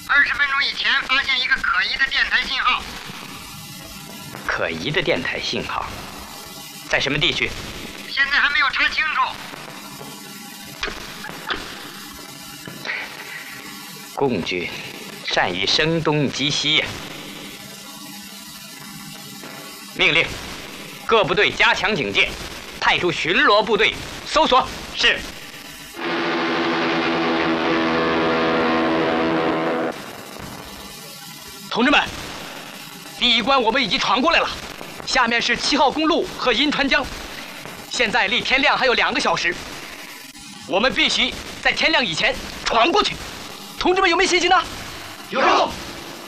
20分钟以前发现一个可疑的电台信号。 可疑的电台信号，在什么地区？ 现在还没有查清楚。 共军善于声东击西呀！命令各部队加强警戒，派出巡逻部队搜索。是。 同志们，第一关我们已经闯过来了，下面是7号公路和银川江。现在离天亮还有2个小时，我们必须在天亮以前闯过去。同志们有没有信心呢？ 有。